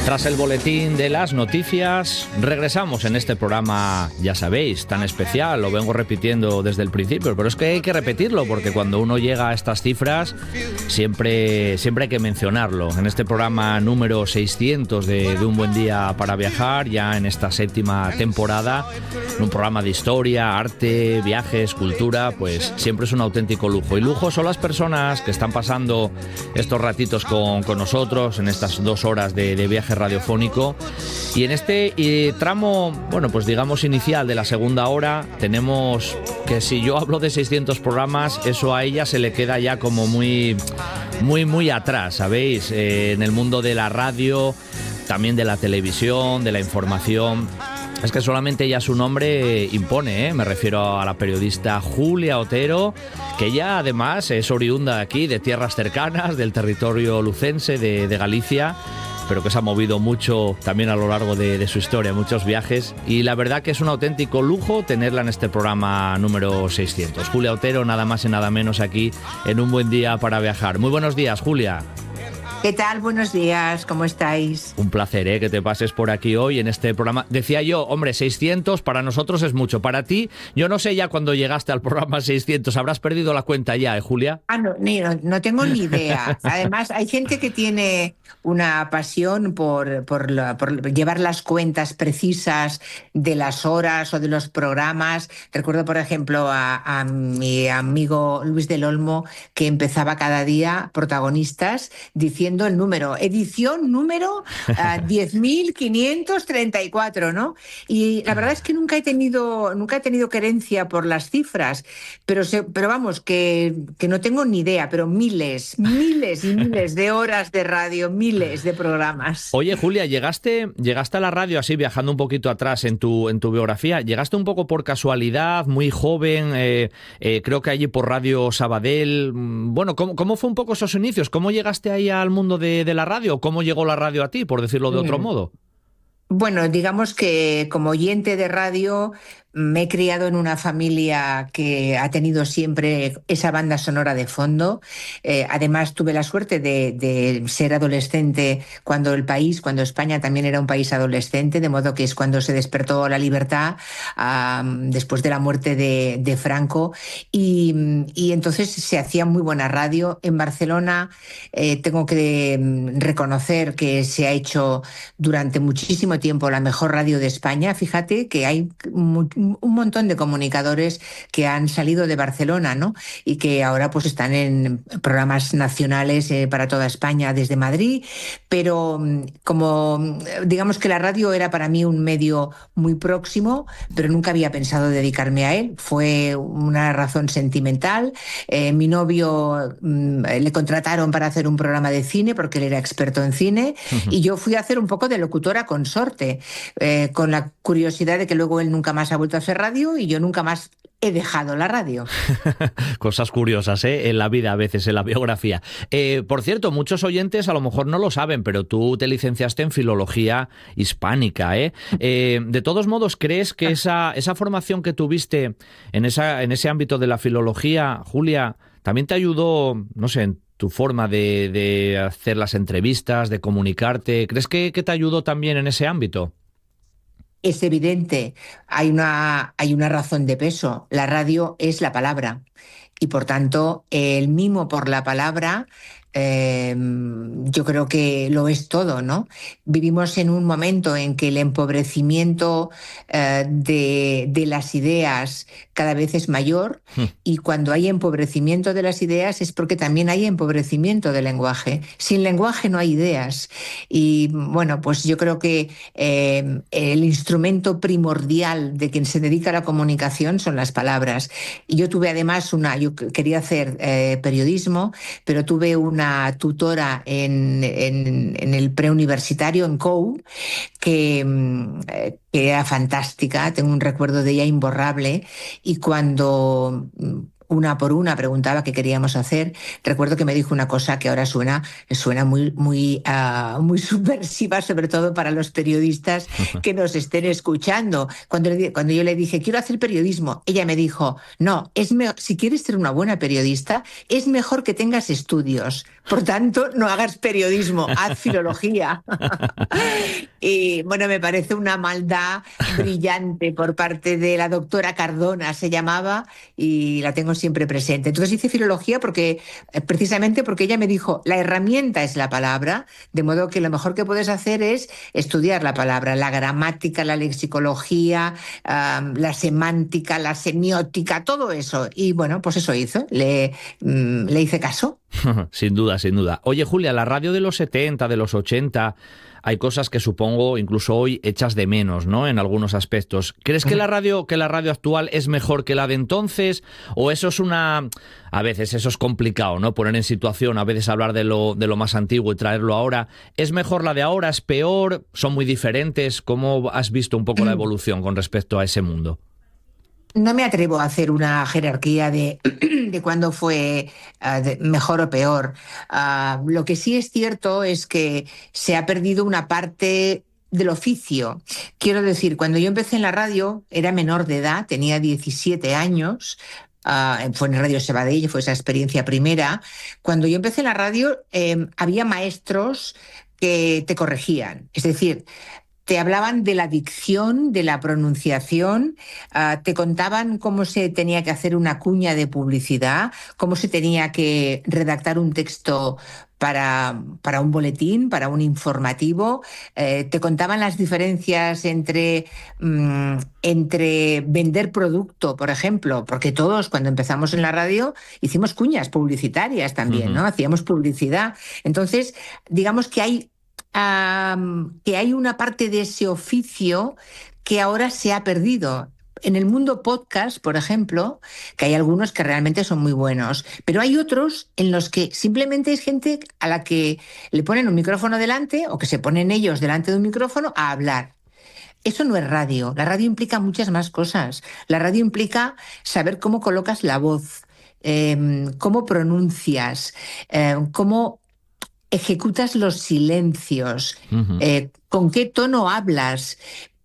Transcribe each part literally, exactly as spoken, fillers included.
Tras el boletín de las noticias, regresamos en este programa, ya sabéis, tan especial, lo vengo repitiendo desde el principio, pero es que hay que repetirlo porque cuando uno llega a estas cifras siempre, siempre hay que mencionarlo. En este programa número seiscientos de, de Un Buen Día para Viajar, ya en esta séptima temporada, en un programa de historia, arte, viajes, cultura, pues siempre es un auténtico lujo. Y lujo son las personas que están pasando estos ratitos con, con nosotros en estas dos horas de, de viaje radiofónico, y en este eh, tramo, bueno, pues digamos inicial de la segunda hora, tenemos que si yo hablo de seiscientos programas, eso a ella se le queda ya como muy, muy, muy atrás, ¿sabéis? Eh, en el mundo de la radio, también de la televisión, de la información. Es que solamente ya su nombre impone, ¿eh? Me refiero a la periodista Julia Otero, que ella además es oriunda de aquí, de tierras cercanas, del territorio lucense, de, de Galicia, pero que se ha movido mucho también a lo largo de, de su historia, muchos viajes, y la verdad que es un auténtico lujo tenerla en este programa número seiscientos. Julia Otero, nada más y nada menos aquí en Un Buen Día para Viajar. Muy buenos días, Julia. ¿Qué tal? Buenos días, ¿cómo estáis? Un placer, ¿eh? Que te pases por aquí hoy en este programa. Decía yo, hombre, seiscientos para nosotros es mucho. Para ti, yo no sé ya cuando llegaste al programa seiscientos, habrás perdido la cuenta ya, ¿eh, Julia? Ah, no, ni, no, no tengo ni idea. Además, hay gente que tiene una pasión por, por, la, por llevar las cuentas precisas de las horas o de los programas. Recuerdo, por ejemplo, a, a mi amigo Luis del Olmo, que empezaba cada día Protagonistas diciendo el número, edición número uh, diez mil quinientos treinta y cuatro, ¿no? Y la verdad es que nunca he tenido, nunca he tenido querencia por las cifras, pero, se, pero vamos, que, que no tengo ni idea, pero miles, miles y miles de horas de radio, miles de programas. Oye, Julia, llegaste, llegaste a la radio así, viajando un poquito atrás en tu, en tu biografía, llegaste un poco por casualidad, muy joven, eh, eh, creo que allí por Radio Sabadell. Bueno, ¿cómo, cómo fue un poco esos inicios? ¿Cómo llegaste ahí al mundo De, de la radio? ¿Cómo llegó la radio a ti, por decirlo de otro modo? Bueno, digamos que como oyente de radio me he criado en una familia que ha tenido siempre esa banda sonora de fondo. Eh, además, tuve la suerte de, de ser adolescente cuando el país, cuando España también era un país adolescente, de modo que es cuando se despertó la libertad um, después de la muerte de, de Franco. Y, y entonces se hacía muy buena radio. En Barcelona eh, tengo que reconocer que se ha hecho durante muchísimo tiempo la mejor radio de España. Fíjate que hay muy, un montón de comunicadores que han salido de Barcelona, ¿no? Y que ahora pues están en programas nacionales eh, para toda España desde Madrid, pero como digamos que la radio era para mí un medio muy próximo, pero nunca había pensado dedicarme a él. Fue una razón sentimental. Eh, mi novio mm, le contrataron para hacer un programa de cine porque él era experto en cine, uh-huh. Y yo fui a hacer un poco de locutora consorte, eh, con la curiosidad de que luego él nunca más ha vuelto a hacer radio y yo nunca más he dejado la radio. Cosas curiosas, ¿eh? En la vida a veces, en la biografía. Eh, por cierto, muchos oyentes a lo mejor no lo saben, pero tú te licenciaste en filología hispánica, ¿eh? Eh, de todos modos, ¿crees que esa, esa formación que tuviste en, esa, en ese ámbito de la filología, Julia, también te ayudó, no sé, en tu forma de, de hacer las entrevistas, de comunicarte? ¿Crees que, que te ayudó también en ese ámbito? Es evidente, hay una, hay una razón de peso. La radio es la palabra y, por tanto, el mimo por la palabra eh, yo creo que lo es todo, ¿no? Vivimos en un momento en que el empobrecimiento eh, de, de las ideas cada vez es mayor, mm. y cuando hay empobrecimiento de las ideas es porque también hay empobrecimiento del lenguaje. Sin lenguaje no hay ideas. Y bueno, pues yo creo que eh, el instrumento primordial de quien se dedica a la comunicación son las palabras. Y yo tuve además una, yo quería hacer eh, periodismo, pero tuve una una tutora en, en, en el preuniversitario, en C O U, que, que era fantástica, tengo un recuerdo de ella imborrable, y cuando una por una preguntaba qué queríamos hacer, recuerdo que me dijo una cosa que ahora suena, suena muy, muy, uh, muy subversiva, sobre todo para los periodistas que nos estén escuchando. Cuando, le, cuando yo le dije, quiero hacer periodismo, ella me dijo, no, es me- si quieres ser una buena periodista, es mejor que tengas estudios. Por tanto, no hagas periodismo, haz filología. Y bueno, me parece una maldad brillante por parte de la doctora Cardona, se llamaba, y la tengo siempre presente. Entonces hice filología porque, precisamente porque ella me dijo, la herramienta es la palabra, de modo que lo mejor que puedes hacer es estudiar la palabra, la gramática, la lexicología, um, la semántica, la semiótica, todo eso. Y bueno, pues eso hizo, le, um, le hice caso. Sin duda, sin duda. Oye, Julia, la radio de los setenta, de los ochenta, hay cosas que supongo incluso hoy echas de menos, ¿no? En algunos aspectos. ¿Crees que la radio, que la radio actual es mejor que la de entonces? ¿O eso es una... A veces eso es complicado, ¿no? Poner en situación, a veces hablar de lo, de lo más antiguo y traerlo ahora. ¿Es mejor la de ahora? ¿Es peor? ¿Son muy diferentes? ¿Cómo has visto un poco la evolución con respecto a ese mundo? No me atrevo a hacer una jerarquía de, de cuándo fue uh, de mejor o peor. Uh, lo que sí es cierto es que se ha perdido una parte del oficio. Quiero decir, cuando yo empecé en la radio, era menor de edad, tenía diecisiete años, uh, fue en Radio Sabadell, fue esa experiencia primera. Cuando yo empecé en la radio, eh, había maestros que te corregían. Es decir, te hablaban de la dicción, de la pronunciación, uh, te contaban cómo se tenía que hacer una cuña de publicidad, cómo se tenía que redactar un texto para, para un boletín, para un informativo, eh, te contaban las diferencias entre, mm, entre vender producto, por ejemplo, porque todos cuando empezamos en la radio hicimos cuñas publicitarias también, uh-huh. ¿no? Hacíamos publicidad. Entonces, digamos que hay Um, que hay una parte de ese oficio que ahora se ha perdido. En el mundo podcast, por ejemplo, que hay algunos que realmente son muy buenos, pero hay otros en los que simplemente es gente a la que le ponen un micrófono delante o que se ponen ellos delante de un micrófono a hablar. Eso no es radio. La radio implica muchas más cosas. La radio implica saber cómo colocas la voz, eh, cómo pronuncias, eh, cómo ejecutas los silencios, uh-huh. eh, con qué tono hablas.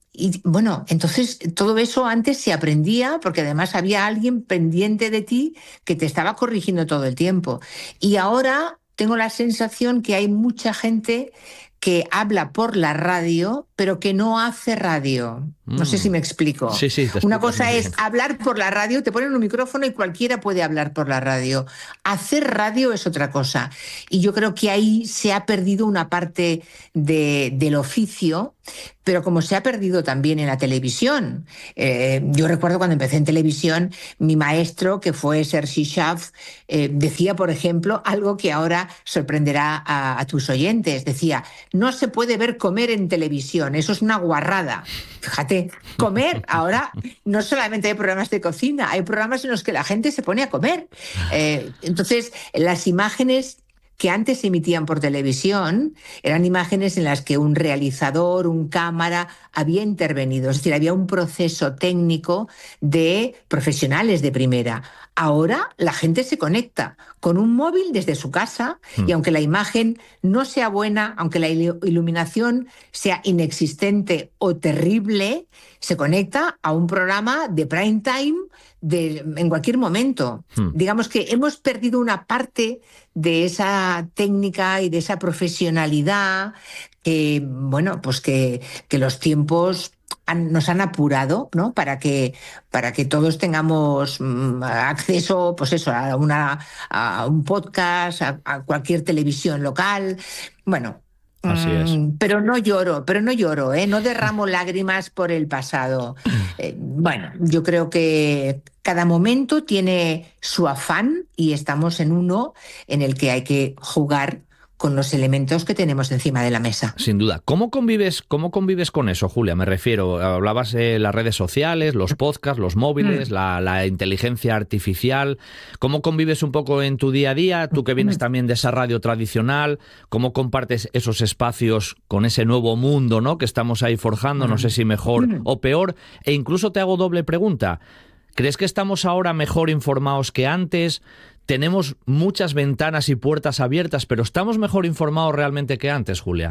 Y bueno, entonces todo eso antes se aprendía porque además había alguien pendiente de ti que te estaba corrigiendo todo el tiempo. Y ahora tengo la sensación que hay mucha gente que habla por la radio, pero que no hace radio. No mm. sé si me explico. Sí, sí, te Una cosa es hablar por la radio, te ponen un micrófono y cualquiera puede hablar por la radio. Hacer radio es otra cosa. Y yo creo que ahí se ha perdido una parte de, del oficio, pero como se ha perdido también en la televisión. Eh, yo recuerdo cuando empecé en televisión, mi maestro, que fue Sergi Schaff, eh, decía, por ejemplo, algo que ahora sorprenderá a, a tus oyentes. Decía, no se puede ver comer en televisión, eso es una guarrada. Fíjate, comer, ahora no solamente hay programas de cocina, hay programas en los que la gente se pone a comer. Eh, entonces, las imágenes que antes se emitían por televisión eran imágenes en las que un realizador, un cámara, había intervenido. Es decir, había un proceso técnico de profesionales de primera. Ahora la gente se conecta con un móvil desde su casa mm. y aunque la imagen no sea buena, aunque la iluminación sea inexistente o terrible, se conecta a un programa de prime time de, en cualquier momento. Mm. Digamos que hemos perdido una parte de esa técnica y de esa profesionalidad que, bueno, pues que, que los tiempos han, nos han apurado, ¿no? Para que, para que todos tengamos mm, acceso, pues eso, a, una, a un podcast, a, a cualquier televisión local. Bueno, así es. Mm, pero no lloro, pero no lloro, ¿eh? No derramo lágrimas por el pasado. Eh, bueno, yo creo que cada momento tiene su afán y estamos en uno en el que hay que jugar con los elementos que tenemos encima de la mesa. Sin duda. ¿Cómo convives, cómo convives con eso, Julia? Me refiero, hablabas de las redes sociales, los podcasts, los móviles, mm. la, la inteligencia artificial. ¿Cómo convives un poco en tu día a día? Tú que vienes también de esa radio tradicional, ¿cómo compartes esos espacios con ese nuevo mundo, ¿no? que estamos ahí forjando? No sé si mejor mm. o peor. E incluso te hago doble pregunta. ¿Crees que estamos ahora mejor informados que antes? Tenemos muchas ventanas y puertas abiertas, pero ¿estamos mejor informados realmente que antes, Julia?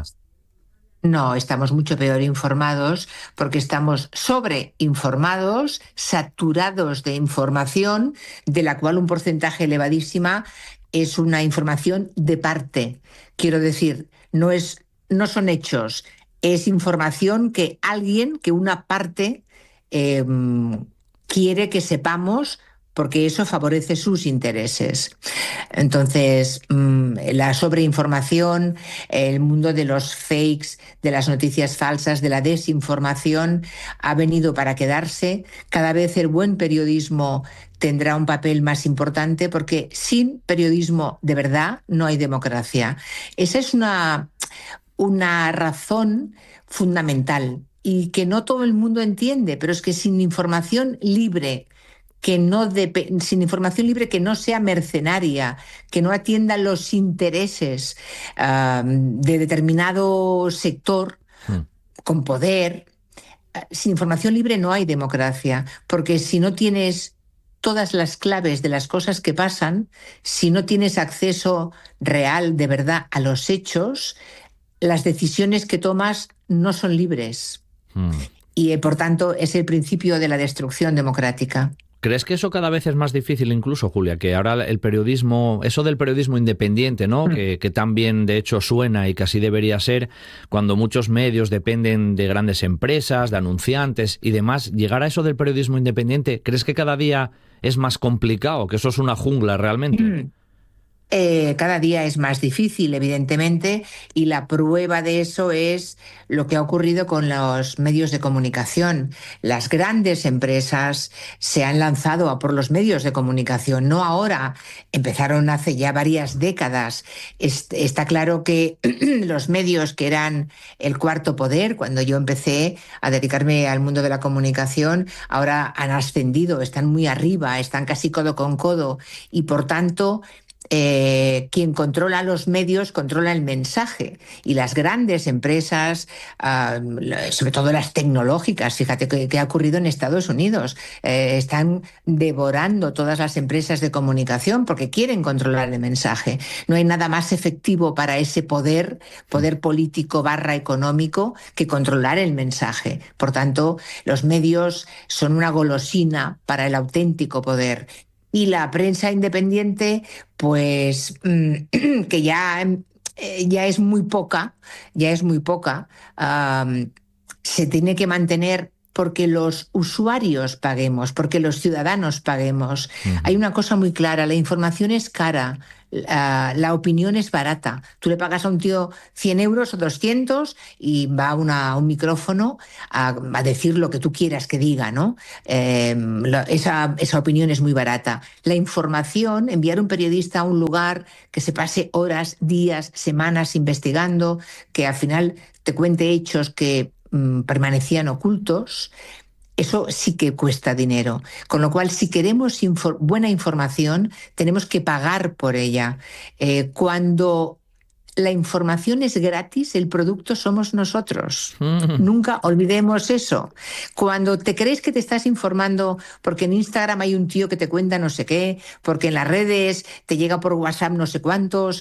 No, estamos mucho peor informados porque estamos sobreinformados, saturados de información, de la cual un porcentaje elevadísima es una información de parte. Quiero decir, no es, no son hechos, es información que alguien, que una parte eh, quiere que sepamos porque eso favorece sus intereses. Entonces, la sobreinformación, el mundo de los fakes, de las noticias falsas, de la desinformación, ha venido para quedarse. Cada vez el buen periodismo tendrá un papel más importante, porque sin periodismo de verdad no hay democracia. Esa es una, una razón fundamental y que no todo el mundo entiende, pero es que sin información libre, que no de, sin información libre que no sea mercenaria, que no atienda los intereses uh, de determinado sector hmm. con poder, uh, sin información libre no hay democracia, porque si no tienes todas las claves de las cosas que pasan, si no tienes acceso real, de verdad, a los hechos, las decisiones que tomas no son libres. Hmm. Y, por tanto, es el principio de la destrucción democrática. ¿Crees que eso cada vez es más difícil incluso, Julia? Que ahora el periodismo, eso del periodismo independiente, ¿no? Mm. Que, que tan bien de hecho suena y que así debería ser, cuando muchos medios dependen de grandes empresas, de anunciantes y demás, llegar a eso del periodismo independiente, ¿crees que cada día es más complicado? ¿Que eso es una jungla realmente? Mm. Eh, cada día es más difícil, evidentemente, y la prueba de eso es lo que ha ocurrido con los medios de comunicación. Las grandes empresas se han lanzado a por los medios de comunicación, no ahora, empezaron hace ya varias décadas. Est- está claro que los medios, que eran el cuarto poder cuando yo empecé a dedicarme al mundo de la comunicación, ahora han ascendido, están muy arriba, están casi codo con codo, y por tanto Eh, quien controla los medios controla el mensaje, y las grandes empresas, uh, sobre todo las tecnológicas, fíjate que, que ha ocurrido en Estados Unidos, eh, están devorando todas las empresas de comunicación porque quieren controlar el mensaje. No hay nada más efectivo para ese poder, poder político barra económico, que controlar el mensaje. Por tanto, los medios son una golosina para el auténtico poder. Y la prensa independiente, pues que ya, ya es muy poca, ya es muy poca, um, se tiene que mantener porque los usuarios paguemos, porque los ciudadanos paguemos. Uh-huh. Hay una cosa muy clara, la información es cara, la, la opinión es barata. Tú le pagas a un tío cien euros o doscientos y va a, una, a un micrófono a, a decir lo que tú quieras que diga, ¿no? Eh, la, esa, esa opinión es muy barata. La información, enviar un periodista a un lugar que se pase horas, días, semanas investigando, que al final te cuente hechos que mmm, permanecían ocultos, eso sí que cuesta dinero. Con lo cual, si queremos infor- buena información, tenemos que pagar por ella. Eh, cuando la información es gratis, el producto somos nosotros. Mm. Nunca olvidemos eso. Cuando te crees que te estás informando porque en Instagram hay un tío que te cuenta no sé qué, porque en las redes te llega por WhatsApp no sé cuántos,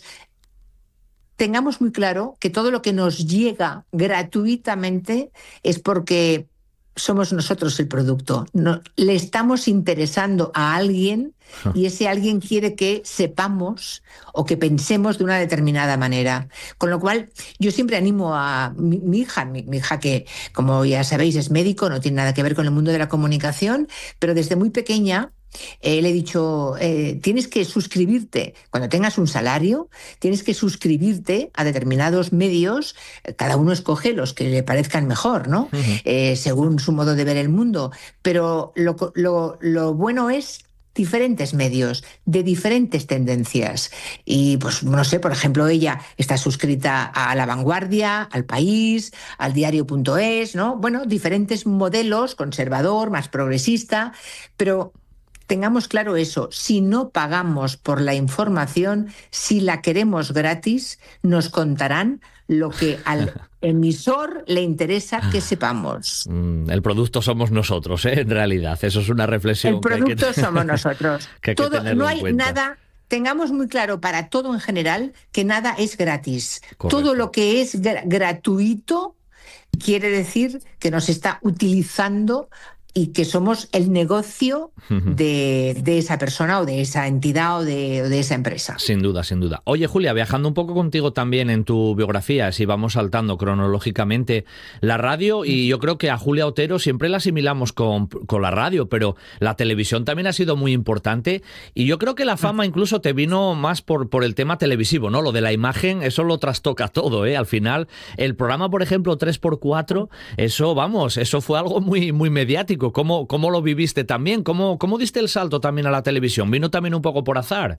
tengamos muy claro que todo lo que nos llega gratuitamente es porque somos nosotros el producto. No, le estamos interesando a alguien y ese alguien quiere que sepamos o que pensemos de una determinada manera. Con lo cual, yo siempre animo a mi, mi hija, mi, mi hija que, como ya sabéis, es médico, no tiene nada que ver con el mundo de la comunicación, pero desde muy pequeña Eh, le he dicho, eh, tienes que suscribirte, cuando tengas un salario, tienes que suscribirte a determinados medios, cada uno escoge los que le parezcan mejor, ¿no? Uh-huh. Eh, según su modo de ver el mundo, pero lo, lo, lo bueno es diferentes medios, de diferentes tendencias. Y pues no sé, por ejemplo, ella está suscrita a La Vanguardia, al País, al diario punto es, ¿no? Bueno, diferentes modelos, conservador, más progresista, pero tengamos claro eso, si no pagamos por la información, si la queremos gratis, nos contarán lo que al emisor le interesa que sepamos. El producto somos nosotros, ¿eh? En realidad, eso es una reflexión. El producto que hay que, somos nosotros. Que hay que todo, tenerlo no hay en cuenta. nada. Tengamos muy claro para todo en general que nada es gratis. Correcto. Todo lo que es gra- gratuito quiere decir que nos está utilizando y que somos el negocio de, de esa persona o de esa entidad o de, o de esa empresa. Sin duda, sin duda. Oye, Julia, viajando un poco contigo también en tu biografía, si vamos saltando cronológicamente la radio, y yo creo que a Julia Otero siempre la asimilamos con, con la radio, pero la televisión también ha sido muy importante, y yo creo que la fama incluso te vino más por, por el tema televisivo, ¿no? Lo de la imagen, eso lo trastoca todo, ¿eh? Al final, el programa, por ejemplo, tres por cuatro, eso, vamos, eso fue algo muy, muy mediático. ¿Cómo, cómo lo viviste también? ¿Cómo, cómo diste el salto también a la televisión? ¿Vino también un poco por azar?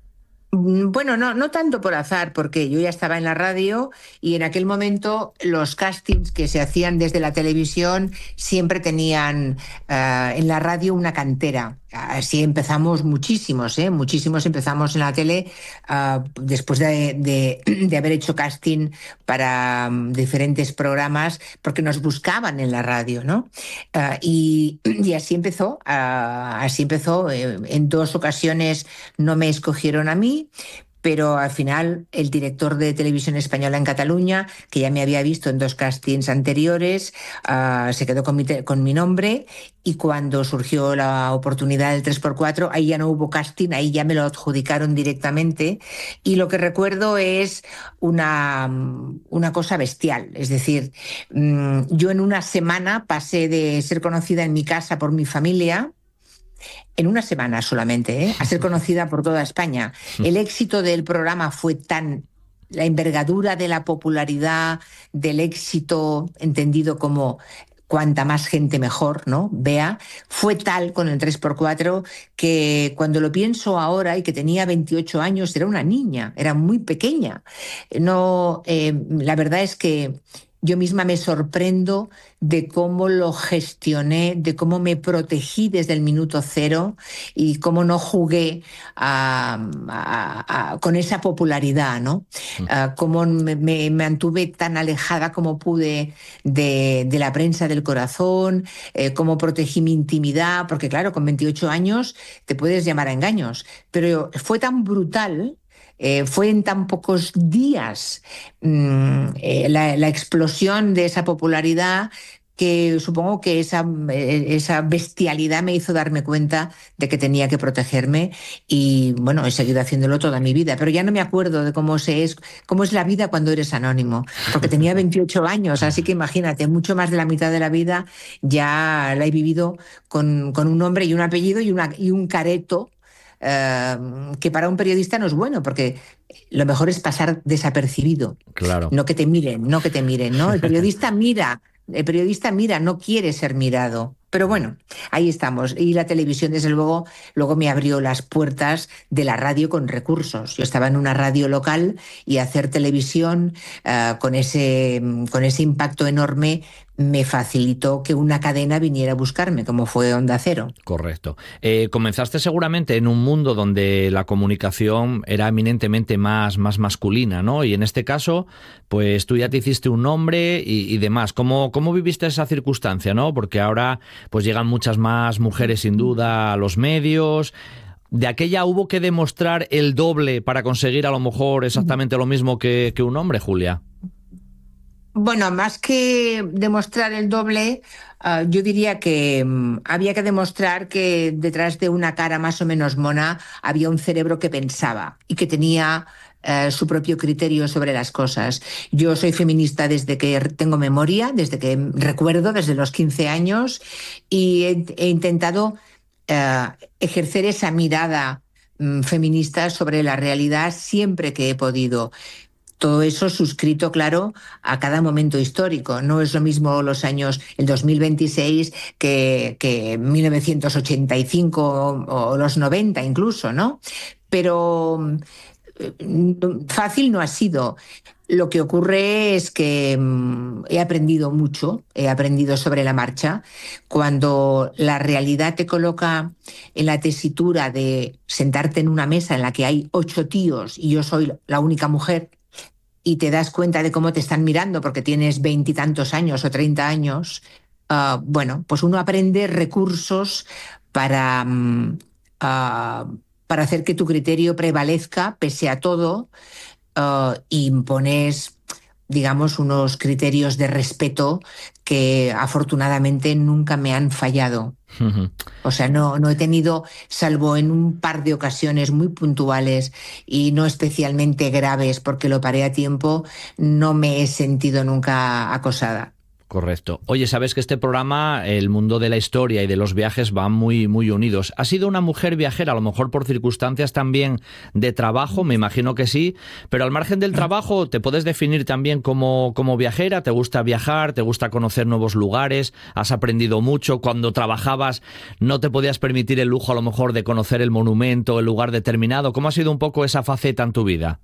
Bueno, no, no tanto por azar, porque yo ya estaba en la radio y en aquel momento los castings que se hacían desde la televisión siempre tenían uh, en la radio una cantera. Así empezamos muchísimos, ¿eh? Muchísimos empezamos en la tele uh, después de, de, de haber hecho casting para um, diferentes programas, porque nos buscaban en la radio, ¿no? Uh, y, y así empezó, uh, así empezó. Eh, en dos ocasiones no me escogieron a mí, pero al final el director de Televisión Española en Cataluña, que ya me había visto en dos castings anteriores, uh, se quedó con mi, con mi nombre, y cuando surgió la oportunidad del tres por cuatro, ahí ya no hubo casting, ahí ya me lo adjudicaron directamente, y lo que recuerdo es una, una cosa bestial. Es decir, yo en una semana pasé de ser conocida en mi casa por mi familia, en una semana solamente, ¿eh? a ser conocida por toda España. El éxito del programa fue tan... La envergadura de la popularidad, del éxito entendido como cuanta más gente mejor, ¿no? Vea, fue tal con el tres por cuatro que cuando lo pienso ahora, y que tenía veintiocho años, era una niña, era muy pequeña. No, eh, la verdad es que yo misma me sorprendo de cómo lo gestioné, de cómo me protegí desde el minuto cero y cómo no jugué a, a, a, con esa popularidad, ¿no? Uh, cómo me, me mantuve tan alejada como pude de, de la prensa del corazón, eh, cómo protegí mi intimidad, porque claro, con veintiocho años te puedes llamar a engaños, pero fue tan brutal. Eh, fue en tan pocos días mmm, eh, la, la explosión de esa popularidad, que supongo que esa, esa bestialidad me hizo darme cuenta de que tenía que protegerme, y bueno, he seguido haciéndolo toda mi vida, pero ya no me acuerdo de cómo, se es, cómo es la vida cuando eres anónimo, porque tenía veintiocho años, así que imagínate, mucho más de la mitad de la vida ya la he vivido con, con un nombre y un apellido y, una, y un careto. Uh, que para un periodista no es bueno, porque lo mejor es pasar desapercibido. Claro. No que te miren, no que te miren, ¿no? El periodista mira, el periodista mira, no quiere ser mirado. Pero bueno, ahí estamos. Y la televisión, desde luego, luego me abrió las puertas de la radio con recursos. Yo estaba en una radio local y hacer televisión uh, con ese, con ese impacto enorme me facilitó que una cadena viniera a buscarme, como fue Onda Cero. Correcto. Eh, comenzaste seguramente en un mundo donde la comunicación era eminentemente más, más masculina, ¿no? Y en este caso, pues tú ya te hiciste un nombre y, y demás. ¿Cómo, cómo viviste esa circunstancia, no? Porque ahora pues llegan muchas más mujeres sin duda a los medios. ¿De aquella hubo que demostrar el doble para conseguir a lo mejor exactamente lo mismo que, que un hombre, Julia? Bueno, más que demostrar el doble, uh, yo diría que um, había que demostrar que detrás de una cara más o menos mona había un cerebro que pensaba y que tenía uh, su propio criterio sobre las cosas. Yo soy feminista desde que tengo memoria, desde que recuerdo, desde los quince años, y he, he intentado uh, ejercer esa mirada um, feminista sobre la realidad siempre que he podido. Todo eso suscrito, claro, a cada momento histórico. No es lo mismo los años, el dos mil veintiséis que, que mil novecientos ochenta y cinco o, o los noventa incluso, ¿no? Pero fácil no ha sido. Lo que ocurre es que mmm, he aprendido mucho, he aprendido sobre la marcha. Cuando la realidad te coloca en la tesitura de sentarte en una mesa en la que hay ocho tíos y yo soy la única mujer, y te das cuenta de cómo te están mirando porque tienes veintitantos años o treinta años, uh, bueno, pues uno aprende recursos para, um, uh, para hacer que tu criterio prevalezca pese a todo, uh, y pones, digamos, unos criterios de respeto que afortunadamente nunca me han fallado. Ujú. O sea, no, no he tenido, salvo en un par de ocasiones muy puntuales y no especialmente graves porque lo paré a tiempo, no me he sentido nunca acosada. Correcto. Oye, sabes que este programa, el mundo de la historia y de los viajes van muy, muy unidos. ¿Has sido una mujer viajera, a lo mejor por circunstancias también de trabajo? Me imagino que sí, pero al margen del trabajo, ¿te puedes definir también como, como viajera? ¿Te gusta viajar? ¿Te gusta conocer nuevos lugares? ¿Has aprendido mucho? Cuando trabajabas, ¿no te podías permitir el lujo a lo mejor de conocer el monumento, el lugar determinado? ¿Cómo ha sido un poco esa faceta en tu vida?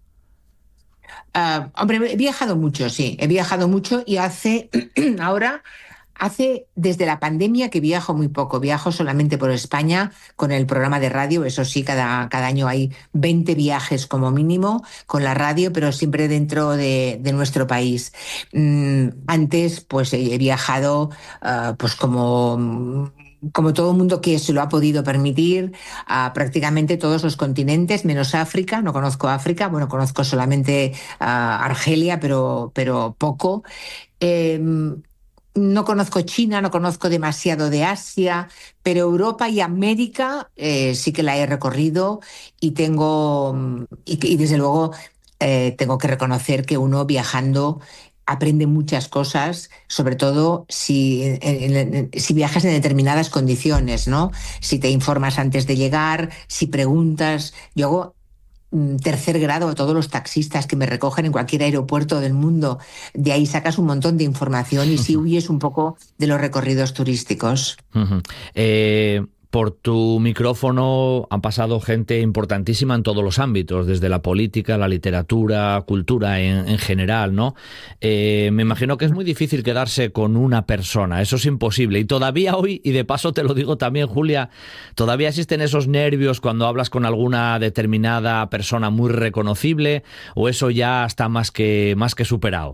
Uh, hombre, he viajado mucho, sí, he viajado mucho y hace, ahora, hace desde la pandemia que viajo muy poco, viajo solamente por España con el programa de radio, eso sí, cada, cada año hay veinte viajes como mínimo con la radio, pero siempre dentro de, de nuestro país. Mm, antes, pues he, he viajado uh, pues como... como todo el mundo que se lo ha podido permitir, a prácticamente todos los continentes, menos África. No conozco África, bueno, conozco solamente a Argelia, pero, pero poco. Eh, no conozco China, no conozco demasiado de Asia, pero Europa y América eh, sí que la he recorrido y tengo, y, y desde luego eh, tengo que reconocer que uno viajando aprende muchas cosas, sobre todo si, en, en, en, si viajas en determinadas condiciones, ¿no? Si te informas antes de llegar, si preguntas. Yo hago mm, tercer grado a todos los taxistas que me recogen en cualquier aeropuerto del mundo. De ahí sacas un montón de información y sí huyes un poco de los recorridos turísticos. Ujú. Eh, por tu micrófono han pasado gente importantísima en todos los ámbitos, desde la política, la literatura, cultura en, en general, ¿no? Eh, me imagino que es muy difícil quedarse con una persona, eso es imposible. Y todavía hoy, y de paso te lo digo también, Julia, todavía existen esos nervios cuando hablas con alguna determinada persona muy reconocible, o eso ya está más que, más que superado.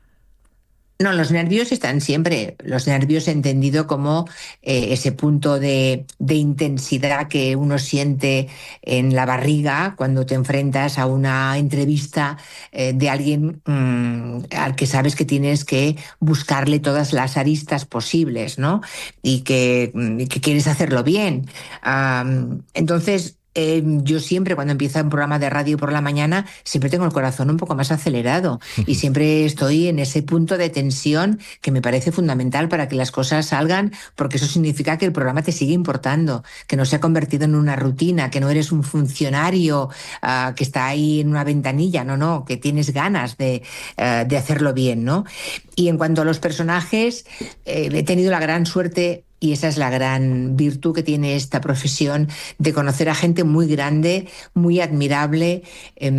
No, los nervios están siempre, los nervios entendido como eh, ese punto de, de intensidad que uno siente en la barriga cuando te enfrentas a una entrevista eh, de alguien mmm, al que sabes que tienes que buscarle todas las aristas posibles, ¿no? Y que, y que quieres hacerlo bien. Um, entonces, Eh, yo siempre cuando empiezo un programa de radio por la mañana siempre tengo el corazón un poco más acelerado y siempre estoy en ese punto de tensión que me parece fundamental para que las cosas salgan, porque eso significa que el programa te sigue importando, que no se ha convertido en una rutina, que no eres un funcionario uh, que está ahí en una ventanilla, no, no, que tienes ganas de, uh, de hacerlo bien, ¿no? Y en cuanto a los personajes, eh, he tenido la gran suerte, y esa es la gran virtud que tiene esta profesión, de conocer a gente muy grande, muy admirable, eh,